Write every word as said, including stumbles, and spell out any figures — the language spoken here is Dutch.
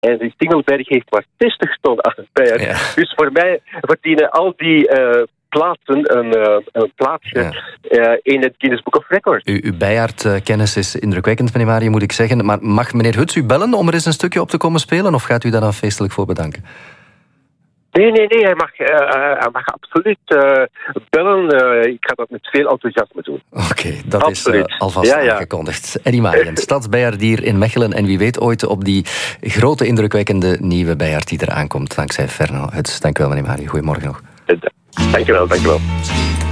En die Tingelberg heeft maar zestig ton aardbeier. Ja. Dus voor mij verdienen al die uh, plaatsen een, uh, een plaatsje ja. uh, in het Guinness Book of Records. U, uw Bijaard-kennis is indrukwekkend, meneer Marie, moet ik zeggen. Maar mag meneer Huts u bellen om er eens een stukje op te komen spelen? Of gaat u daar dan feestelijk voor bedanken? Nee, nee, nee. Hij mag, uh, hij mag absoluut uh, bellen. Uh, ik ga dat met veel enthousiasme doen. Oké, okay, dat absoluut. is uh, alvast ja, ja. aangekondigd. Eddie Marien, stadsbijaardier in Mechelen. En wie weet ooit op die grote, indrukwekkende nieuwe bijaard die eraan komt. Dankzij Fernand Huts. Dank u wel, meneer Marie. Goedemorgen nog. Dank je wel, dank je wel.